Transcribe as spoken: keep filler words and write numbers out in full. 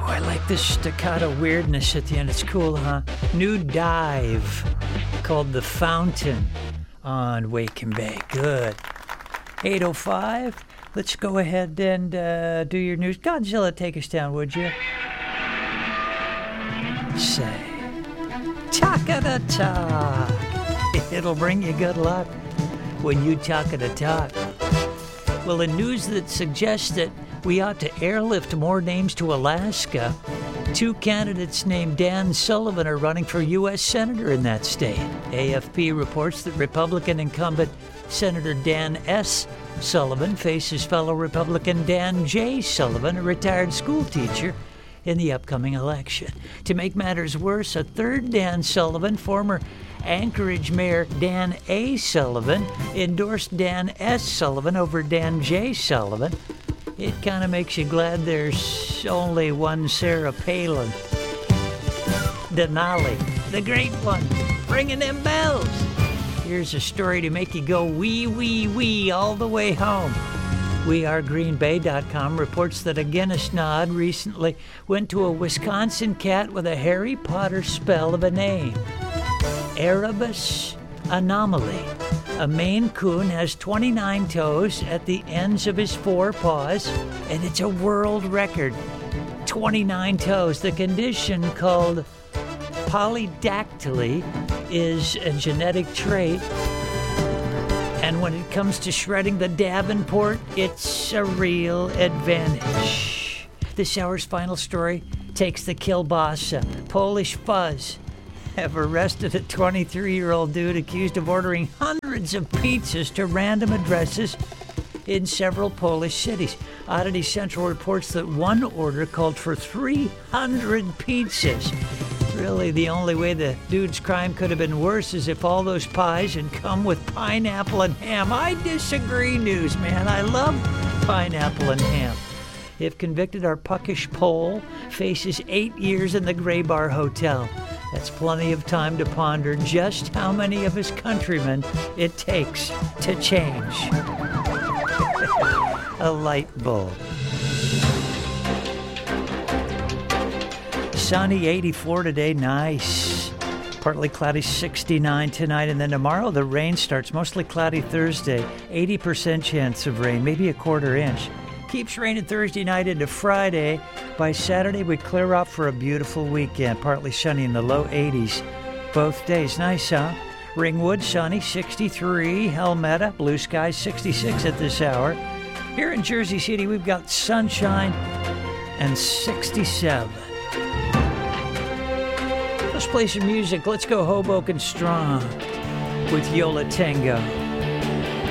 Oh, I like this staccato weirdness at the end. It's cool, huh? New dive called The Fountain on Wake and Bake. Good. eight oh five. Let's go ahead and uh, do your news. Godzilla, take us down, would you? Say, talk of the talk. It'll bring you good luck when you talk of the talk. Well, in news that suggests that we ought to airlift more names to Alaska, two candidates named Dan Sullivan are running for U S Senator in that state. A F P reports that Republican incumbent Senator Dan S. Sullivan faces fellow Republican Dan J. Sullivan, a retired school teacher, in the upcoming election. To make matters worse, a third Dan Sullivan, former Anchorage Mayor Dan A. Sullivan, endorsed Dan S. Sullivan over Dan J. Sullivan. It kind of makes you glad there's only one Sarah Palin. Denali, the great one, ringing them bells. Here's a story to make you go wee, wee, wee all the way home. we are green bay dot com reports that a Guinness nod recently went to a Wisconsin cat with a Harry Potter spell of a name. Erebus Anomaly. A Maine Coon has twenty-nine toes at the ends of his four paws, and it's a world record. twenty-nine toes. The condition called polydactyly is a genetic trait, and when it comes to shredding the Davenport, it's a real advantage. This hour's final story takes the kielbasa. Polish Fuzz have arrested a twenty-three-year-old dude accused of ordering hundreds of pizzas to random addresses in several Polish cities. Oddity Central reports that one order called for three hundred pizzas. Really, the only way the dude's crime could have been worse is if all those pies had come with pineapple and ham. I disagree, newsman. I love pineapple and ham. If convicted, our puckish Pole faces eight years in the Gray Bar Hotel. That's plenty of time to ponder just how many of his countrymen it takes to change a light bulb. Sunny, eighty-four today, nice. Partly cloudy, sixty-nine tonight, and then tomorrow the rain starts. Mostly cloudy Thursday, eighty percent chance of rain, maybe a quarter inch. Keeps raining Thursday night into Friday. By Saturday, we clear up for a beautiful weekend. Partly sunny in the low eighties both days. Nice, huh? Ringwood, sunny, sixty-three. Helmetta, blue skies, sixty-six at this hour. Here in Jersey City, we've got sunshine and sixty-seven. Let's play some music. Let's go Hoboken Strong with Yola Tango.